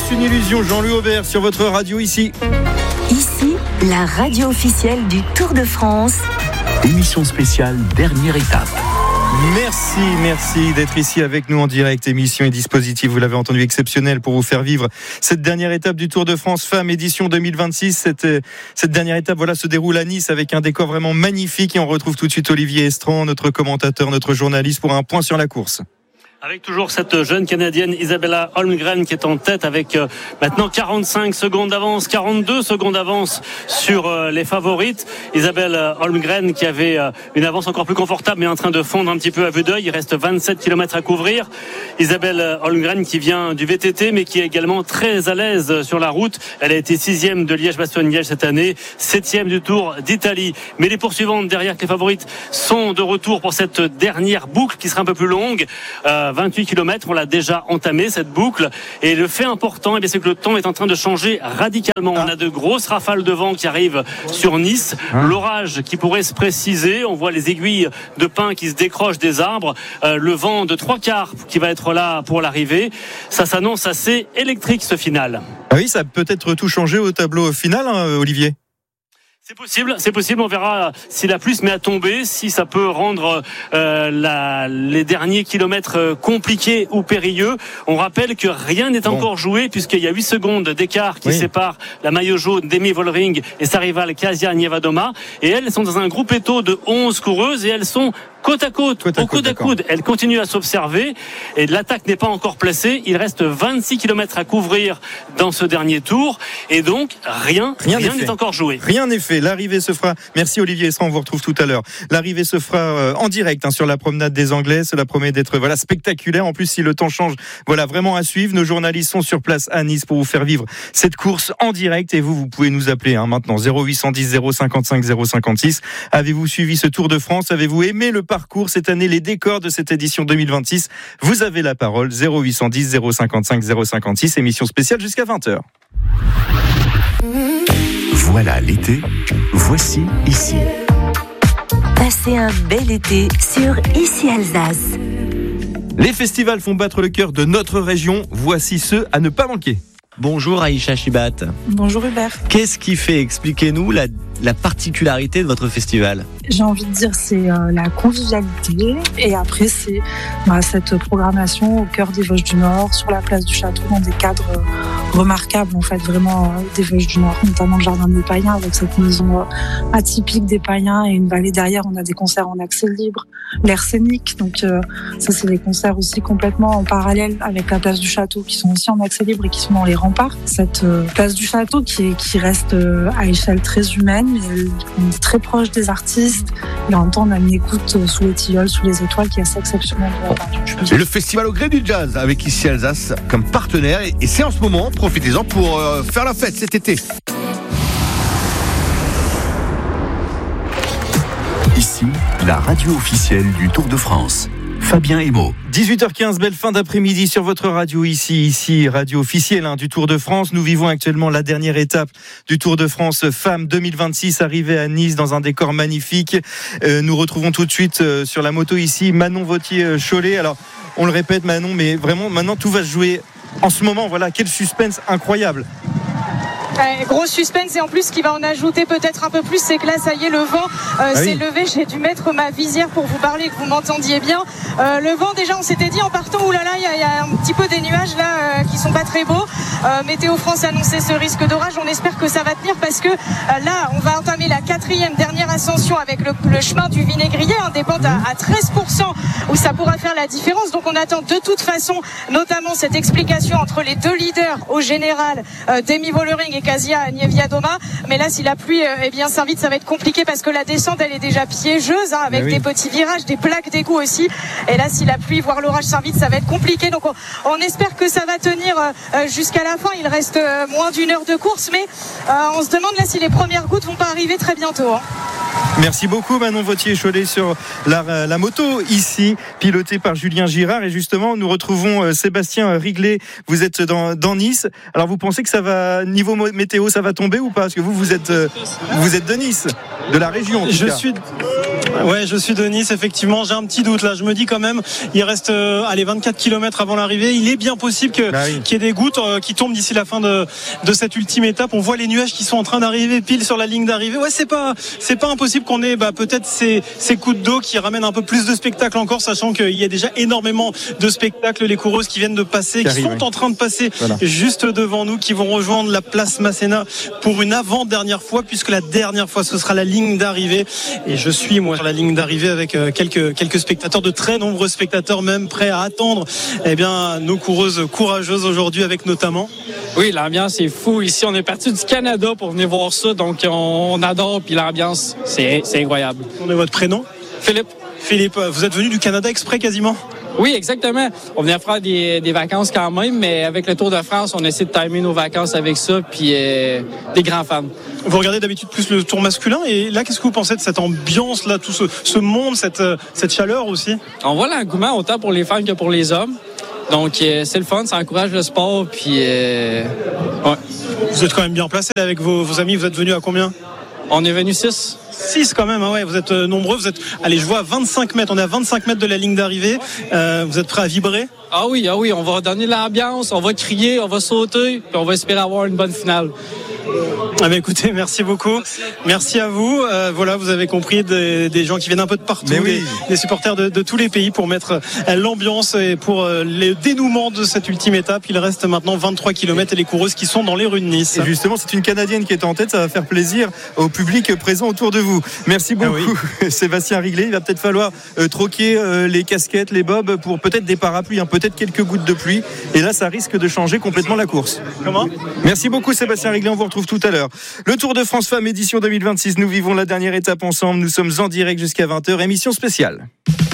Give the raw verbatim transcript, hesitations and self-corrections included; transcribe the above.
Est-ce une illusion? Jean-Louis Aubert sur votre radio ici. Ici, la radio officielle du Tour de France. Émission spéciale, dernière étape. Merci, merci d'être ici avec nous en direct. Émission et dispositif, vous l'avez entendu, exceptionnel pour vous faire vivre cette dernière étape du Tour de France Femmes édition deux mille vingt-six. Cette, cette dernière étape voilà, se déroule à Nice avec un décor vraiment magnifique. Et on retrouve tout de suite Olivier Estran, notre commentateur, notre journaliste, pour un point sur la course. Avec toujours cette jeune Canadienne Isabella Holmgren qui est en tête avec euh, maintenant quarante-cinq secondes d'avance, quarante-deux secondes d'avance sur euh, les favorites. Isabella Holmgren qui avait euh, une avance encore plus confortable mais en train de fondre un petit peu à vue d'œil. Il reste vingt-sept kilomètres à couvrir. Isabella Holmgren qui vient du V T T mais qui est également très à l'aise sur la route. Elle a été sixième de Liège-Bastogne-Liège cette année, septième du Tour d'Italie. Mais les poursuivantes derrière que les favorites sont de retour pour cette dernière boucle qui sera un peu plus longue. Euh, vingt-huit kilomètres, on l'a déjà entamé cette boucle, et le fait important eh bien, c'est que le temps est en train de changer radicalement. On a de grosses rafales de vent qui arrivent sur Nice, l'orage qui pourrait se préciser, on voit les aiguilles de pin qui se décrochent des arbres, euh, le vent de trois quarts qui va être là pour l'arrivée. Ça s'annonce assez électrique ce final. Ah oui, ça peut être tout changé au tableau final, hein, Olivier. C'est possible, c'est possible. On verra si la pluie se met à tomber, si ça peut rendre euh, la, les derniers kilomètres compliqués ou périlleux. On rappelle que rien n'est bon. encore joué puisqu'il y a huit secondes d'écart qui oui. sépare la maillot jaune d'Emi Vollering et sa rivale Kasia Nievadoma. Et elles sont dans un groupetto de onze coureuses et elles sont côte à côte, côte à au coude à coude. Elle continue à s'observer et l'attaque n'est pas encore placée. Il reste vingt-six kilomètres à couvrir dans ce dernier tour et donc rien, rien, rien n'est encore joué. Rien n'est fait. L'arrivée se fera. Merci Olivier Estran, on vous retrouve tout à l'heure. L'arrivée se fera euh, en direct hein, sur la promenade des Anglais. Cela promet d'être voilà spectaculaire. En plus, si le temps change, voilà vraiment à suivre. Nos journalistes sont sur place à Nice pour vous faire vivre cette course en direct. Et vous, vous pouvez nous appeler hein, maintenant zéro huit cent dix zéro cinquante-cinq zéro cinquante-six. Avez-vous suivi ce Tour de France? Avez-vous aimé le parcours cette année, les décors de cette édition deux mille vingt-six? Vous avez la parole. Zéro huit cent dix zéro cinquante-cinq zéro cinquante-six. Émission spéciale jusqu'à vingt heures. Voilà l'été, voici Ici. Passez un bel été sur Ici Alsace. Les festivals font battre le cœur de notre région. Voici ceux à ne pas manquer. Bonjour Aïcha Chibat. Bonjour Hubert. Qu'est-ce qui fait, expliquez-nous, la, la particularité de votre festival? J'ai envie de dire c'est euh, la convivialité et après c'est bah, cette programmation au cœur des Vosges du Nord, sur la place du Château, dans des cadres euh, remarquables en fait, vraiment euh, des Vosges du Nord, notamment le Jardin des Païens avec cette maison euh, atypique des Païens et une vallée derrière. On a des concerts en accès libre, l'air scénique, donc euh, ça c'est des concerts aussi complètement en parallèle avec la place du Château qui sont aussi en accès libre et qui sont dans les remparts. Cette euh, place du Château qui, est, qui reste euh, à échelle très humaine, mais on est très proche des artistes. Et en même temps, on a une écoute sous les tilleuls, sous les étoiles qui est assez exceptionnelle de la part du public. Et le festival au gré du jazz avec Ici Alsace comme partenaire. Et c'est en ce moment, profitez-en pour euh, faire la fête cet été. Ici, la radio officielle du Tour de France. Fabien Emo. dix-huit heures quinze, belle fin d'après-midi sur votre radio ici, ici, radio officielle hein, du Tour de France. Nous vivons actuellement la dernière étape du Tour de France Femmes deux mille vingt-six, arrivée à Nice dans un décor magnifique. Euh, nous retrouvons tout de suite euh, sur la moto ici Manon Vautier-Cholet. Alors, on le répète Manon, mais vraiment maintenant tout va se jouer en ce moment. Voilà, quel suspense incroyable. Euh, gros suspense et en plus ce qui va en ajouter peut-être un peu plus, c'est que là ça y est, le vent euh, ah s'est oui. levé. J'ai dû mettre ma visière pour vous parler, que vous m'entendiez bien. Euh, le vent, déjà on s'était dit en partant, oulala, il y, y a un petit peu des nuages là euh, qui sont pas très beaux. euh, Météo France annonçait ce risque d'orage. On espère que ça va tenir parce que euh, là on va entamer la quatrième dernière ascension avec le, le chemin du Vinaigrier, hein, des pentes à, à treize pour cent où ça pourra faire la différence. Donc on attend de toute façon notamment cette explication entre les deux leaders au général, euh, Demi Vollering et Kasia Nievadoma. Mais là si la pluie euh, eh bien s'invite, ça va être compliqué parce que la descente elle est déjà piégeuse hein, avec oui. des petits virages, des plaques d'égout aussi. Et là si la pluie voire l'orage s'invite, ça va être compliqué. Donc on, on espère que ça va tenir euh, jusqu'à la fin. Il reste euh, moins d'une heure de course, mais euh, on se demande là si les premières gouttes vont pas arriver très bientôt hein. Merci beaucoup Manon Vautier-Cholet sur la, la moto ici, pilotée par Julien Girard. Et justement, nous retrouvons euh, Sébastien Riglet. Vous êtes dans, dans Nice. Alors, vous pensez que ça va, niveau météo, ça va tomber ou pas? Parce que vous, vous êtes, euh, vous êtes de Nice, de la région. En tout je cas. suis. Ouais, je suis de Nice, effectivement. J'ai un petit doute là. Je me dis quand même, il reste euh, allez, vingt-quatre kilomètres avant l'arrivée. Il est bien possible que, bah oui. qu'il y ait des gouttes euh, qui tombent d'ici la fin de, de cette ultime étape. On voit les nuages qui sont en train d'arriver pile sur la ligne d'arrivée. Ouais, c'est pas, c'est pas impossible qu'on ait bah, peut-être ces, ces coups d'eau qui ramènent un peu plus de spectacle encore, sachant qu'il y a déjà énormément de spectacles. Les coureuses qui viennent de passer, qui, qui sont oui. en train de passer voilà. juste devant nous, qui vont rejoindre la place Masséna pour une avant-dernière fois, puisque la dernière fois ce sera la ligne d'arrivée. Et je suis moi sur la ligne d'arrivée avec quelques quelques spectateurs, de très nombreux spectateurs même prêts à attendre eh bien nos coureuses courageuses aujourd'hui, avec notamment. Oui, l'ambiance est fou ici. On est parti du Canada pour venir voir ça, donc on, on adore. Puis l'ambiance, c'est c'est incroyable. On est votre prénom? Philippe. Philippe, vous êtes venu du Canada exprès quasiment? Oui, exactement. On venait faire des, des vacances quand même, mais avec le Tour de France, on essaie de timer nos vacances avec ça, puis euh, des grands fans. Vous regardez d'habitude plus le Tour masculin, et là, qu'est-ce que vous pensez de cette ambiance-là, tout ce, ce monde, cette, cette chaleur aussi? On voit l'engouement autant pour les femmes que pour les hommes. Donc, euh, c'est le fun, ça encourage le sport, puis... Euh, ouais. Vous êtes quand même bien placé avec vos, vos amis, vous êtes venus à combien? On est venus six. six quand même, hein, ouais, vous êtes euh, nombreux, vous êtes, allez, je vois vingt-cinq mètres, on est à vingt-cinq mètres de la ligne d'arrivée, euh, vous êtes prêts à vibrer? Ah oui, ah oui, on va donner l'ambiance, on va crier, on va sauter, puis on va espérer avoir une bonne finale. Ah bah écoutez, merci beaucoup. Merci, merci à vous. Euh, voilà, vous avez compris des, des gens qui viennent un peu de partout, oui. des, des supporters de, de tous les pays pour mettre l'ambiance et pour le dénouement de cette ultime étape. Il reste maintenant vingt-trois kilomètres et les coureuses qui sont dans les rues de Nice. Et justement, c'est une Canadienne qui est en tête. Ça va faire plaisir au public présent autour de vous. Merci beaucoup, ah oui. Sébastien Riglet. Il va peut-être falloir euh, troquer euh, les casquettes, les bobs pour peut-être des parapluies, hein, peut-être quelques gouttes de pluie. Et là, ça risque de changer complètement la course. Comment? Merci beaucoup, Sébastien Riglet. On vous retrouve tout à l'heure. Le Tour de France Femmes édition deux mille vingt-six, nous vivons la dernière étape ensemble. Nous sommes en direct jusqu'à vingt heures, émission spéciale.